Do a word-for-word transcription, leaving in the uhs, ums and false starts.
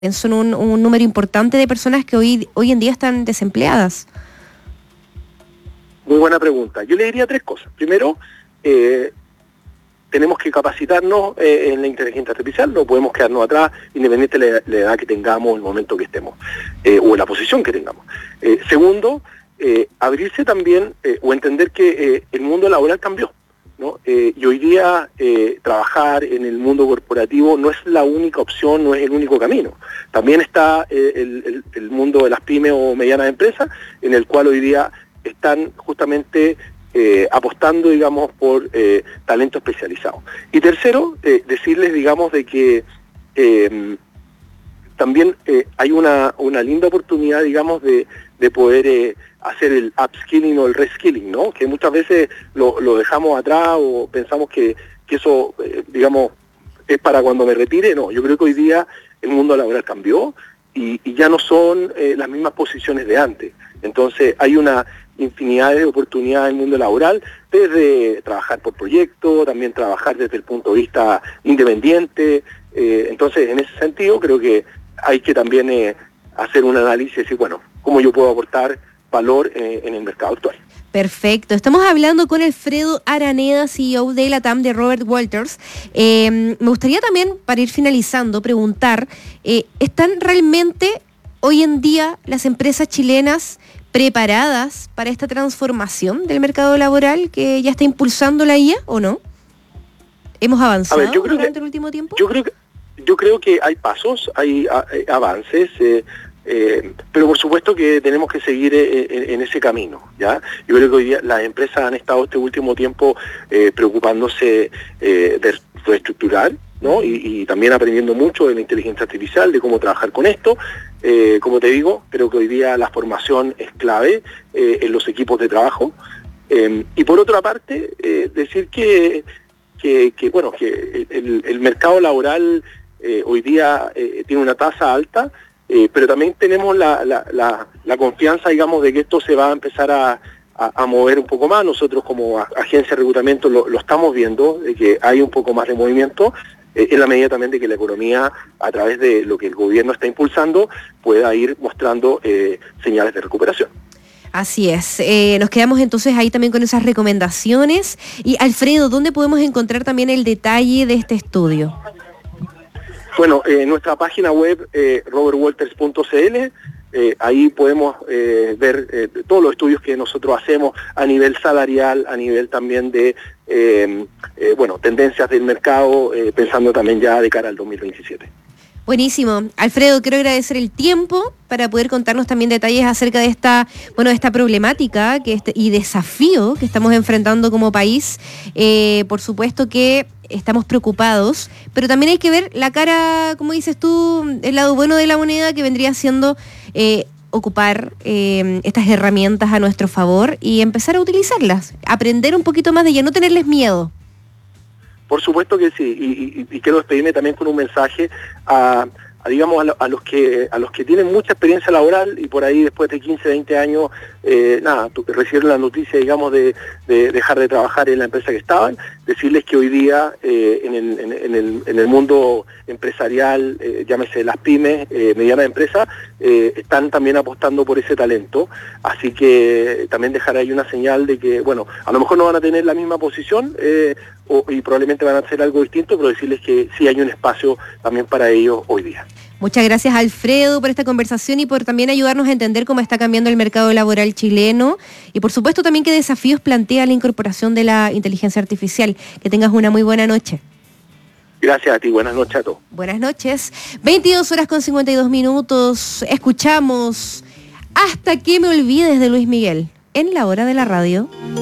son un, un número importante de personas que hoy, hoy en día están desempleadas. Muy buena pregunta. Yo le diría tres cosas. Primero, eh, tenemos que capacitarnos eh, en la inteligencia artificial, no podemos quedarnos atrás, independiente de la, la edad que tengamos, el momento que estemos, eh, o la posición que tengamos. Eh, segundo, eh, abrirse también, eh, o entender que eh, el mundo laboral cambió, ¿no? Eh, y hoy día eh, trabajar en el mundo corporativo no es la única opción, no es el único camino. También está eh, el, el, el mundo de las pymes o medianas empresas, en el cual hoy día están justamente eh, apostando, digamos, por eh, talento especializado. Y tercero, eh, decirles, digamos, de que eh, también eh, hay una, una linda oportunidad, digamos, de, de poder eh, hacer el upskilling o el reskilling, ¿no? Que muchas veces lo, lo dejamos atrás o pensamos que, que eso, eh, digamos, es para cuando me retire. No, yo creo que hoy día el mundo laboral cambió y, y ya no son eh, las mismas posiciones de antes. Entonces hay una infinidad de oportunidades en el mundo laboral, desde trabajar por proyecto, también trabajar desde el punto de vista independiente. Eh, entonces, en ese sentido, creo que hay que también eh, hacer un análisis y decir, bueno, ¿cómo yo puedo aportar valor eh, en el mercado actual? Perfecto. Estamos hablando con Alfredo Araneda, C E O de la T A M de Robert Walters. Eh, me gustaría también, para ir finalizando, preguntar, eh, ¿están realmente hoy en día las empresas chilenas preparadas para esta transformación del mercado laboral que ya está impulsando la I A o no? ¿Hemos avanzado A ver, yo creo durante que, el último tiempo? Yo creo que, yo creo que hay pasos, hay a, eh, avances, eh, eh, pero por supuesto que tenemos que seguir eh, en, en ese camino, ¿ya? Yo creo que hoy día las empresas han estado este último tiempo eh, preocupándose eh, de reestructurar, ¿no? Y, y también aprendiendo mucho de la inteligencia artificial, de cómo trabajar con esto. Eh, como te digo, creo que hoy día la formación es clave eh, en los equipos de trabajo. Eh, y por otra parte, eh, decir que, que, que, bueno, que el, el mercado laboral eh, hoy día eh, tiene una tasa alta, eh, pero también tenemos la, la, la, la confianza, digamos, de que esto se va a empezar a, a, a mover un poco más. Nosotros como agencia de reclutamiento lo, lo estamos viendo, de que hay un poco más de movimiento, eh, en la medida también de que la economía, a través de lo que el gobierno está impulsando, pueda ir mostrando eh, señales de recuperación. Así es. Eh, nos quedamos entonces ahí también con esas recomendaciones. Y Alfredo, ¿dónde podemos encontrar también el detalle de este estudio? Bueno, en eh, nuestra página web, eh, robert walters punto c l, eh, ahí podemos eh, ver eh, todos los estudios que nosotros hacemos a nivel salarial, a nivel también de eh, eh, bueno, tendencias del mercado, eh, pensando también ya de cara al dos mil veintisiete. Buenísimo. Alfredo, quiero agradecer el tiempo para poder contarnos también detalles acerca de esta, bueno, de esta problemática que este, y desafío que estamos enfrentando como país. Eh, por supuesto que estamos preocupados, pero también hay que ver la cara, como dices tú, el lado bueno de la moneda, que vendría siendo eh, ocupar eh, estas herramientas a nuestro favor y empezar a utilizarlas, aprender un poquito más de ellas, no tenerles miedo. Por supuesto que sí, y, y, y quiero despedirme también con un mensaje a, a digamos, a, lo, a los que a los que tienen mucha experiencia laboral y por ahí después de quince, veinte años, eh, nada, recibieron la noticia, digamos, de, de dejar de trabajar en la empresa que estaban, decirles que hoy día eh, en, el, en, en, el, en el mundo empresarial, eh, llámese las pymes, eh, medianas empresas, eh, están también apostando por ese talento, así que también dejar ahí una señal de que, bueno, a lo mejor no van a tener la misma posición, eh, o, y probablemente van a hacer algo distinto, pero decirles que sí hay un espacio también para ellos hoy día. Muchas gracias, Alfredo, por esta conversación y por también ayudarnos a entender cómo está cambiando el mercado laboral chileno y por supuesto también qué desafíos plantea la incorporación de la inteligencia artificial. Que tengas una muy buena noche. Gracias a ti, buenas noches a todos. Buenas noches. veintidós horas con cincuenta y dos minutos. Escuchamos Hasta que me olvides de Luis Miguel en La Hora de la Radio.